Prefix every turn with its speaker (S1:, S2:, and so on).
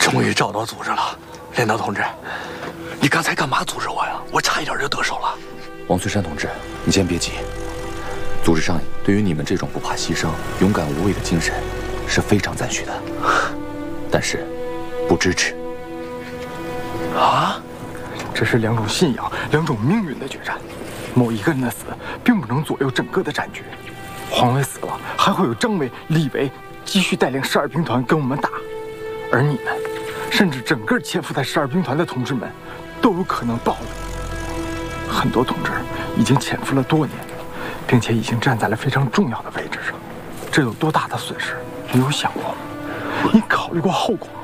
S1: 终于找到组织了，连长同志，你刚才干嘛阻止我呀？我差一点就得手了。
S2: 王翠山同志，你先别急。组织上对于你们这种不怕牺牲、勇敢无畏的精神是非常赞许的，但是不支持。
S3: 啊，这是两种信仰、两种命运的决战。某一个人的死，并不能左右整个的战局。黄伟死了，还会有张伟、李维继续带领12兵团跟我们打，而你们，甚至整个潜伏在12兵团的同志们，都有可能暴露。很多同志已经潜伏了多年，并且已经站在了非常重要的位置上，这有多大的损失，你有想过吗？你考虑过后果吗？